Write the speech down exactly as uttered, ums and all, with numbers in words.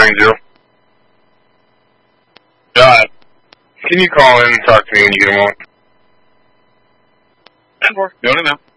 nine zero. Uh, can you call in and talk to me when you get a moment? ten four. Doing it now.